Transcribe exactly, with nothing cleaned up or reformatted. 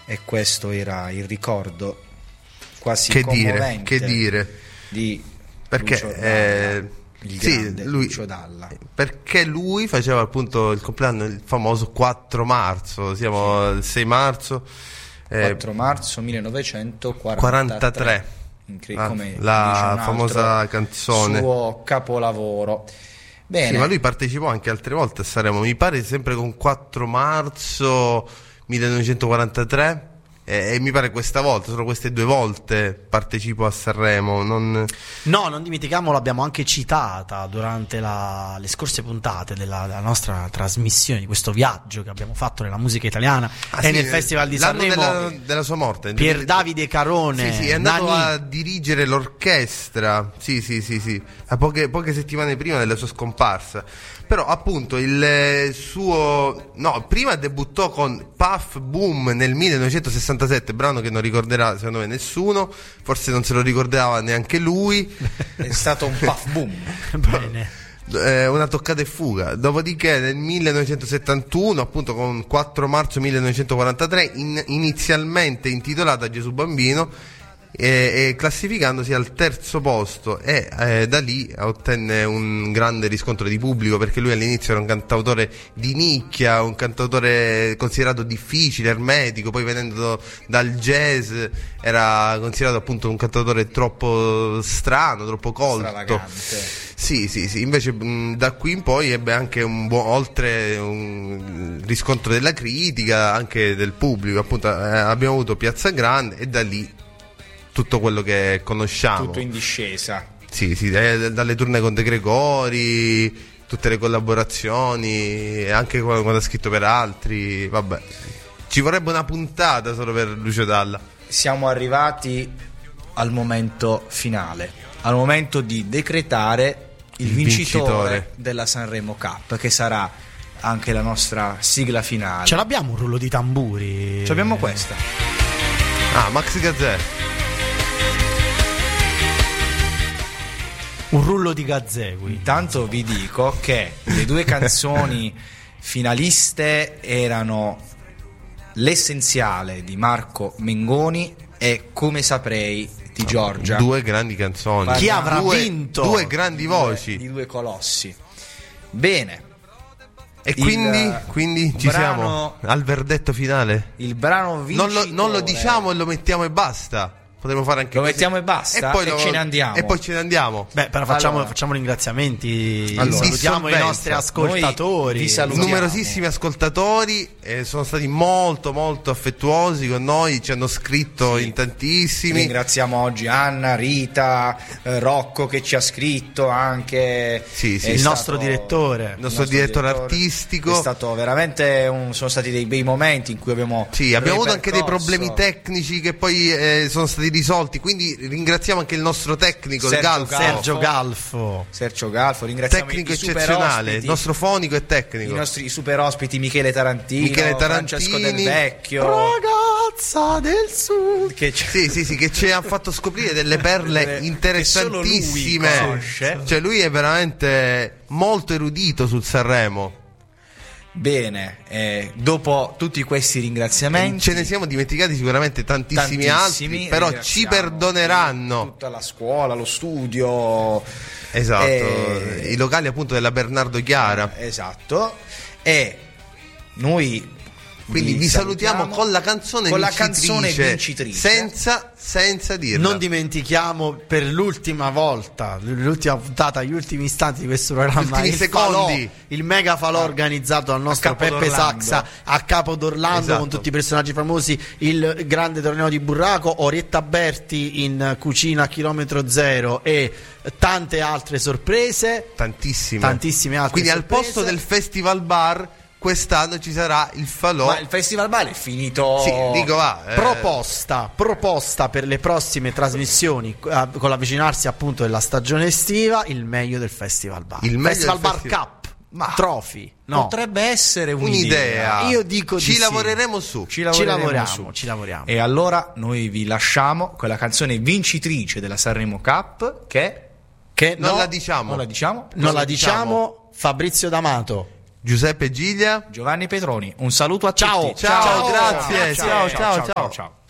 e questo era il ricordo quasi che dire, commovente che dire di perché Lucio Dalla, eh, il sì, grande lui, Lucio Dalla, perché lui faceva appunto il compleanno il famoso quattro marzo, siamo al sei marzo, eh, quattro marzo millenovecentoquarantatré, Incre- ah, come la dice un famosa altro canzone, suo capolavoro. Bene. Sì, ma lui partecipò anche altre volte a Sanremo, mi pare sempre con quattro marzo millenovecentoquarantatré, e, e mi pare questa volta, solo queste due volte partecipo a Sanremo. Non... No, non dimentichiamo, l'abbiamo anche citata durante la, le scorse puntate della, della nostra trasmissione, di questo viaggio che abbiamo fatto nella musica italiana ah, e sì, nel Festival di l'anno Sanremo della, della sua morte, Pier Davide Carone. Sì, sì, è andato Nani. a dirigere l'orchestra. Sì, sì, sì, sì. A poche, poche settimane prima della sua scomparsa. Però appunto il suo no, prima debuttò con Puff Boom nel millenovecentosessantasette, brano che non ricorderà secondo me nessuno, forse non se lo ricordava neanche lui. È stato un Puff Boom. Bene. Eh, una toccata e fuga. Dopodiché nel millenovecentosettantuno, appunto con quattro marzo millenovecentoquarantatré, in, inizialmente intitolata Gesù Bambino, e, e classificandosi al terzo posto, e eh, da lì ottenne un grande riscontro di pubblico, perché lui all'inizio era un cantautore di nicchia, un cantautore considerato difficile, ermetico, poi venendo dal jazz era considerato appunto un cantautore troppo strano, troppo colto. Stravagante. Sì, sì, sì, invece mh, da qui in poi ebbe anche un buon, oltre un riscontro della critica, anche del pubblico, appunto eh, abbiamo avuto Piazza Grande e da lì tutto quello che conosciamo. Tutto in discesa. Sì, sì, eh, dalle tournée con De Gregori, tutte le collaborazioni, anche quando, quando ha scritto per altri, vabbè. Ci vorrebbe una puntata solo per Lucio Dalla. Siamo arrivati al momento finale, al momento di decretare il, Il vincitore, vincitore della Sanremo Cup, che sarà anche la nostra sigla finale. Ce l'abbiamo un rullo di tamburi? Ce l'abbiamo questa. Ah, Max Gazzè. Un rullo di gazzè qui. Intanto vi dico che le due canzoni finaliste erano L'essenziale di Marco Mengoni e Come saprei di Giorgia. Due grandi canzoni. Chi avrà due, vinto? Due grandi voci. Di due colossi. Bene. E Il quindi, quindi ci brano- siamo al verdetto finale. Il brano Non vincitore. lo, non lo diciamo e lo mettiamo e basta. Potremmo fare anche Lo così. mettiamo e basta? E lo- ce ne andiamo. E poi ce ne andiamo. Beh, però facciamo, Allora. facciamo ringraziamenti. Allora. Salutiamo i Dissolvenza. nostri ascoltatori. Noi vi salutiamo. Numerosissimi ascoltatori, eh, sono stati molto molto affettuosi con noi, ci hanno scritto Sì. in tantissimi. Ringraziamo oggi Anna, Rita, eh, Rocco che ci ha scritto anche. Sì, sì. È Il stato- nostro direttore. Il nostro direttore artistico. È stato veramente un, sono stati dei bei momenti in cui abbiamo Sì, abbiamo avuto anche dei ripercorso. problemi tecnici che poi eh, sono stati risolti, quindi ringraziamo anche il nostro tecnico, il Sergio Galfo. Galfo. Sergio Galfo. Sergio Galfo, ringraziamo Tecnico i super eccezionale, ospiti, nostro fonico e i tecnico. nostri super ospiti Michele Tarantino, Michele Francesco Tarantini. Del Vecchio, Ragazza del Sud. che ci- Sì, sì, sì, che ci ha fatto scoprire delle perle Che solo lui interessantissime. conosce. Cioè lui è veramente molto erudito sul Sanremo. Bene, eh, dopo tutti questi ringraziamenti Ce ne siamo dimenticati sicuramente tantissimi, tantissimi, altri, però ci ringraziamo perdoneranno. tutta la scuola, lo studio, Esatto, eh, i locali appunto della Bernardo Chiara. esatto, e noi Quindi vi salutiamo con la canzone con la vincitrice, canzone vincitrice. senza, senza dirla. Non dimentichiamo per l'ultima volta, l'ultima puntata, gli ultimi istanti di questo programma, Gli ultimi il secondi. falò, il mega falò organizzato dal nostro Capo Peppe d'Orlando. Saxa a Capo d'Orlando, Esatto. con tutti i personaggi famosi, il grande torneo di Burraco, Orietta Berti in cucina a chilometro zero e tante altre sorprese. Tantissime. Tantissime altre Quindi sorprese. al posto del Festival Bar quest'anno ci sarà il falò. Ma il Festival Bar è finito. Sì, dico va. eh, Proposta, proposta per le prossime trasmissioni, eh, con l'avvicinarsi appunto della stagione estiva, il meglio del Festival Bar. Il meglio Festival del Bar festival. Cup, ma trophy, no. Potrebbe essere un'idea. Io dico ci di sì. lavoreremo su. Ci Ci lavoreremo, lavoriamo, su. ci lavoriamo. E allora noi vi lasciamo con la canzone vincitrice della Sanremo Cup, che Che Non no, la diciamo. non la diciamo, non la diciamo? diciamo, Fabrizio D'Amato. Giuseppe Giglia, Giovanni Petroni, un saluto a Ciao. tutti. ciao, Ciao. grazie, ciao, ciao, ciao, ciao. ciao.